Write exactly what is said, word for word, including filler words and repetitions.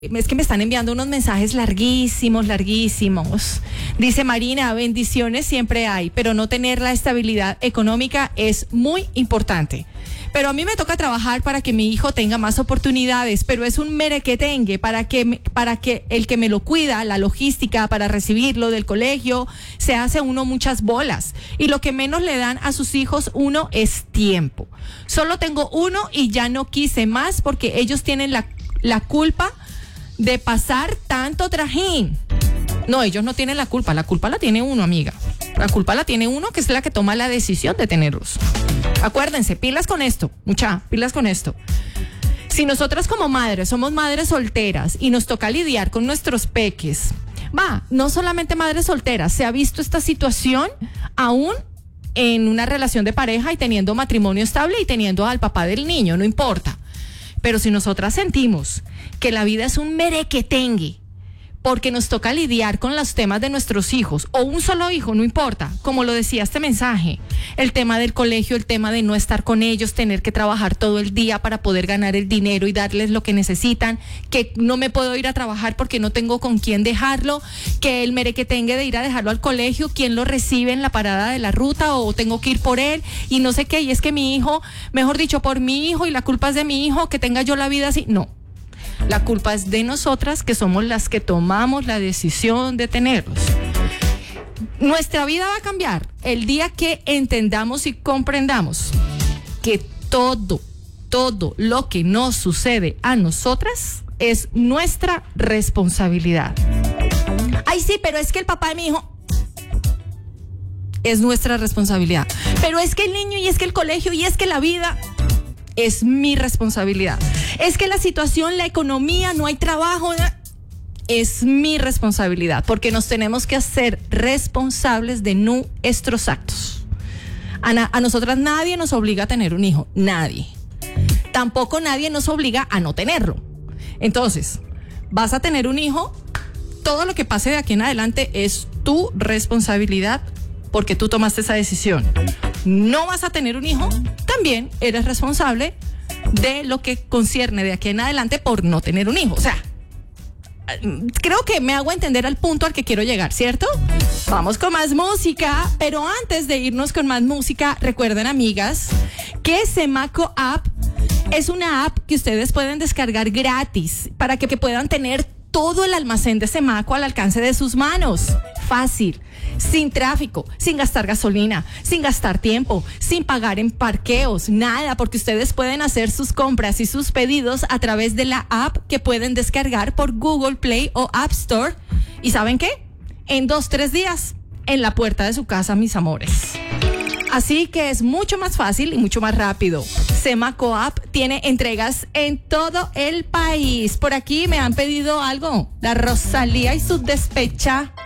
Es que me están enviando unos mensajes larguísimos, larguísimos. Dice Marina, bendiciones siempre hay, pero no tener la estabilidad económica es muy importante. Pero a mí me toca trabajar para que mi hijo tenga más oportunidades, pero es un merequetengue para que, para que el que me lo cuida, la logística para recibirlo del colegio, se hace uno muchas bolas. Y lo que menos le dan a sus hijos uno es tiempo. Solo tengo uno y ya no quise más porque ellos tienen la, la culpa de pasar tanto trajín. No, ellos no tienen la culpa, la culpa la tiene uno, amiga. La culpa la tiene uno, que es la que toma la decisión de tenerlos. Acuérdense, pilas con esto, mucha, pilas con esto. Si nosotras como madres somos madres solteras y nos toca lidiar con nuestros peques, va, no solamente madres solteras, se ha visto esta situación aún en una relación de pareja y teniendo matrimonio estable y teniendo al papá del niño, no importa. Pero si nosotras sentimos que la vida es un merequetengue, porque nos toca lidiar con los temas de nuestros hijos, o un solo hijo, no importa, como lo decía este mensaje, el tema del colegio, el tema de no estar con ellos, tener que trabajar todo el día para poder ganar el dinero y darles lo que necesitan, que no me puedo ir a trabajar porque no tengo con quién dejarlo, que el merequetengue de ir a dejarlo al colegio, quién lo recibe en la parada de la ruta, o tengo que ir por él, y no sé qué, y es que mi hijo, mejor dicho, por mi hijo, y la culpa es de mi hijo, que tenga yo la vida así, no. La culpa es de nosotras, que somos las que tomamos la decisión de tenerlos. Nuestra vida va a cambiar el día que entendamos y comprendamos que todo, todo lo que nos sucede a nosotras es nuestra responsabilidad. Ay, sí, pero es que el papá de mi hijo... Es nuestra responsabilidad. Pero es que el niño, y es que el colegio, y es que la vida... Es mi responsabilidad. Es que la situación, la economía, no hay trabajo, es mi responsabilidad, porque nos tenemos que hacer responsables de nuestros actos. A, na- a nosotras nadie nos obliga a tener un hijo, nadie. Tampoco nadie nos obliga a no tenerlo. Entonces, vas a tener un hijo, todo lo que pase de aquí en adelante es tu responsabilidad, porque tú tomaste esa decisión. No vas a tener un hijo, también eres responsable de lo que concierne de aquí en adelante por no tener un hijo. O sea, creo que me hago entender al punto al que quiero llegar, ¿cierto? Vamos con más música, pero antes de irnos con más música, recuerden, amigas, que Semaco App es una app que ustedes pueden descargar gratis para que, que puedan tener todo el almacén de Semaco al alcance de sus manos. Fácil, sin tráfico, sin gastar gasolina, sin gastar tiempo, sin pagar en parqueos, nada, porque ustedes pueden hacer sus compras y sus pedidos a través de la app que pueden descargar por Google Play o App Store. ¿Y saben qué? En dos, tres días, en la puerta de su casa, mis amores. Así que es mucho más fácil y mucho más rápido. Semaco App tiene entregas en todo el país. Por aquí me han pedido algo. La Rosalía y su despecha.